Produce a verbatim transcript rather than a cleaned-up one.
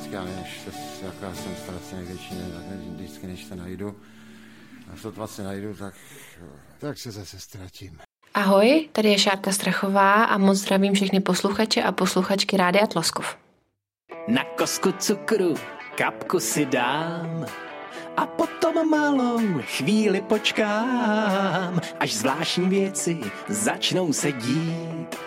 vždycky, já nevím, než se, jako já jsem ztracený většině, tak vždycky, než se najdu. A sotva se najdu, tak, tak se zase ztratím. Ahoj, tady je Šárka Strachová a moc zdravím všechny posluchače a posluchačky Rádia Tloskov. Na kosku cukru kapku si dám a potom malou chvíli počkám, až zvláštní věci začnou se dít.